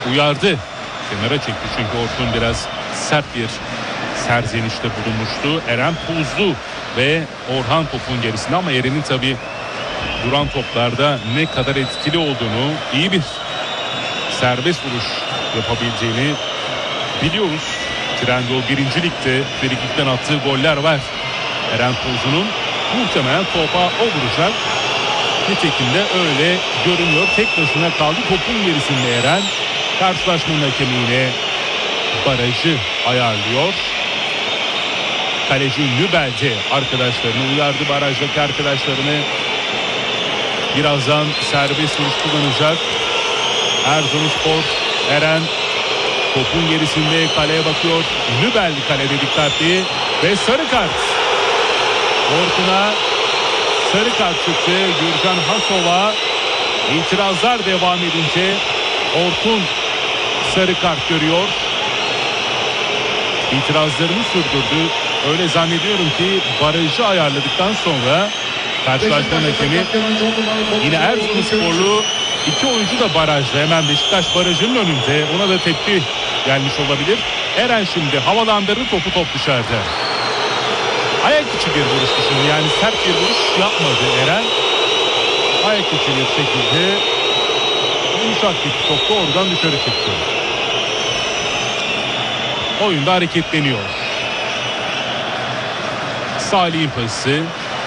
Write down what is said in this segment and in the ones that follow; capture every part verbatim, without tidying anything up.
uyardı. Kenara çekti çünkü Orkun biraz sert bir serzenişte bulunmuştu. Eren Tuzlu ve Orhan topun gerisinde ama Eren'in tabi duran toplarda ne kadar etkili olduğunu, iyi bir serbest vuruş yapabileceğini biliyoruz. Trendyol birinci Lig'de frikikten attığı goller var. Eren Tuzlu'nun muhtemelen topa o vuracak. Nitekim de öyle görünüyor. Tek başına kaldı topun gerisinde Eren. Karşılaşmanın hakemi yine barajı ayarlıyor. Kaleci Nübel'de arkadaşlarını uyardı, barajdaki arkadaşlarını. Birazdan serbest vuruş kullanacak. Erzurumspor. Eren topun gerisinde kaleye bakıyor. Nübel kalede dikkatli ve sarı kart. Orkun'a sarı kart çıktı. Gürcan Hasov'a itirazlar devam edince Orkun sarı kart görüyor. İtirazlarını sürdürdü. Öyle zannediyorum ki barajı ayarladıktan sonra karşılaşmanın hakemi yine Erzurumsporlu iki oyuncu da barajda, hemen Beşiktaş barajının önünde, ona da tepki gelmiş olabilir. Eren şimdi havalandırdı topu, top dışarıda. Ayak içi bir vuruş düşünün, yani sert bir vuruş yapmadı Eren. Ayak içi bir şekilde yumuşak bir top doğrudan dışarı çıktı. Oyunda hareketleniyor. Salih'in pası.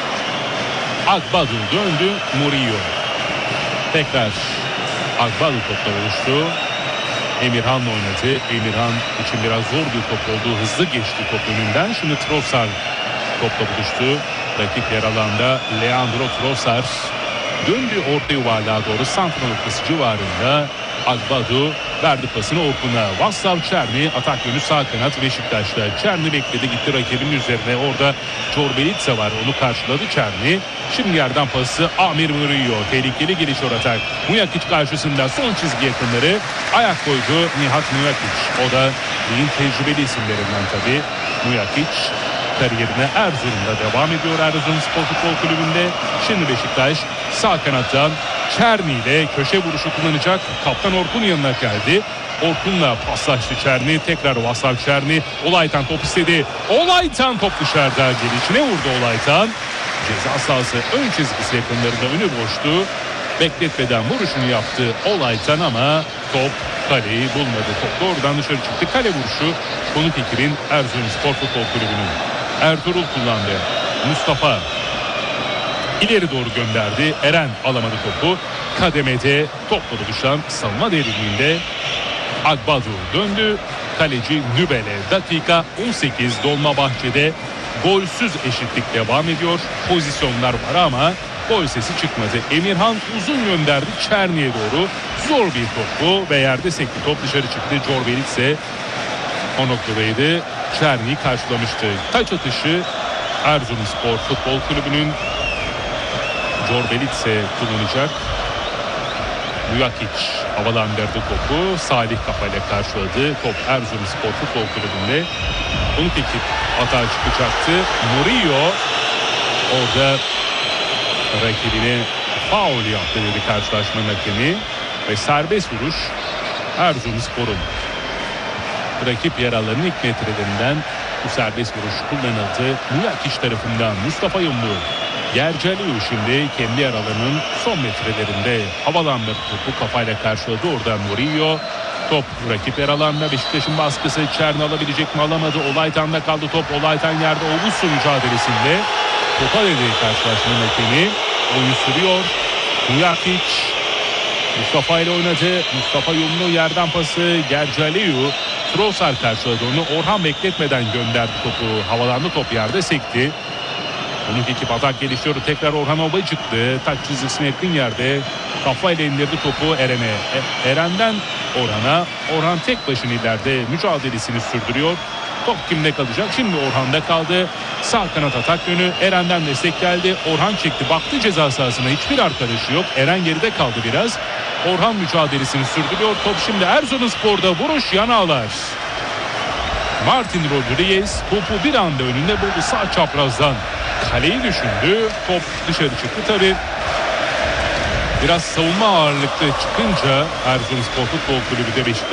Agbadu döndü. Murillo. Tekrar Agbadu topla buluştu. Emirhan'la oynadı. Emirhan için biraz zor bir top oldu. Hızlı geçti top önünden. Şimdi Trossard topla buluştu. Rakip yer alanda Leandro Trossard döndü orta yuvarlığa doğru. Santra noktası civarında Agbadu verdi pasını Orkun'a. Vaslav Çerni atak yönü sağ kanat Beşiktaş'ta. Çerni bekledi, gitti rakibinin üzerine. Orada Corbelitsa var, onu karşıladı Çerni. Şimdi yerden pası Amir Murillo. Tehlikeli gelişiyor atak. Mujakic karşısında son çizgi yakınları. Ayak koydu Nihat Mujakic. O da ligin tecrübeli isimlerinden tabii. Mujakic kariyerine Erzurum'da devam ediyor, Erzurumspor Futbol Kulübü'nde. Şimdi Beşiktaş sağ kanattan Çerni ile köşe vuruşu kullanacak. Kaptan Orkun yanına geldi. Orkun'la paslaştı Çerni. Tekrar Vaslav Çerni. Olaytan top istedi. Olaytan top dışarıda, gelişine vurdu Olaytan. Ceza sahası ön çizgisi yakınlarında, önü boştu. Bekletmeden vuruşunu yaptı Olaytan ama top kaleyi bulmadı. Top doğrudan dışarı çıktı. Kale vuruşu konuk ekibin Erzurumspor Futbol Kulübü'nün. Ertuğrul kullandı. Mustafa ileri doğru gönderdi. Eren alamadı topu. Kademede topla buluşan savunma derinliğinde Agbadu döndü. Kaleci Nübel'e dakika on sekiz Dolmabahçe'de golsüz eşitlik devam ediyor. Pozisyonlar var ama gol sesi çıkmadı. Emirhan uzun gönderdi Çerni'ye doğru. Zor bir toptu ve yerde sekti. Top dışarı çıktı. Corbelitsa o noktadaydı. Çerni'yi karşılamıştı. Taç atışı Erzurumspor Futbol Kulübü'nün. Corbelitsa kullanacak. Mujakic havalandırdı topu. Salih kafayla karşıladı. Top Erzurumspor Futbol Kulübü'nde. Konuk ekip atağa çıkacaktı. Murillo orada rakibine faul yaptı dedi karşılaşmanın hakemi. Ve serbest vuruş Erzurumspor'un. Rakip yer alanının ilk metrelerinden bu serbest vuruş kullanıldı. Mujakic tarafından Mustafa Yumlu. Gerceliyor şimdi kendi yer alanının son metrelerinde. Havalandırdı topu, kafayla karşıladı oradan Murillo. Top rakip yer alanda. Beşiktaş'ın baskısı. Çerni alabilecek mi, alamadı. Olaytan'da kaldı top. Olaytan yerde Oğuzsu mücadelesinde. Topa dedi karşılaşmanın hakemi. Oyun sürüyor. Mujakic Mustafa ile oynadı. Mustafa Yumlu yerden pası Gerceliyor. Trossard karşıladı onu. Orhan bekletmeden gönderdi topu. Havalandı, top yerde sekti. Konuk ekip atak gelişiyor. Tekrar Orhan Oba çıktı. Taç çizgisine yakın yerde kafayla indirdi topu Eren'e. E, Eren'den Orhan'a. Orhan tek başına ileride mücadelesini sürdürüyor. Top kimde kalacak? Şimdi Orhan'da kaldı. Sağ kanat atak yönü. Eren'den destek geldi. Orhan çekti. Baktı ceza sahasına. Hiçbir arkadaşı yok. Eren geride kaldı biraz. Orhan mücadelesini sürdürüyor. Top şimdi Erzurumspor'da, vuruş yan ağlar. Martin Rodriguez topu bir anda önünde buldu sağ çaprazdan. Kaleyi düşündü. Top dışarı çıktı tabi. biraz savunma ağırlıklı çıkınca Erzurumspor Futbol Kulübü de Beşiktaş